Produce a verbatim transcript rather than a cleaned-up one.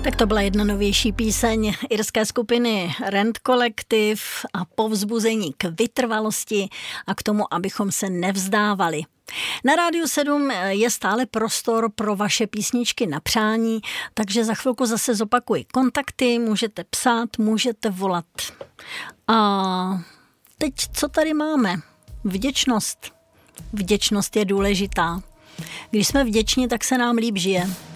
Tak to byla jedna novější píseň irské skupiny Rent Collective a povzbuzení k vytrvalosti a k tomu, abychom se nevzdávali. Na Rádiu sedm je stále prostor pro vaše písničky na přání, takže za chvilku zase zopakuji kontakty, můžete psát, můžete volat. A teď co tady máme? Vděčnost. Vděčnost je důležitá. Když jsme vděční, tak se nám líp žije.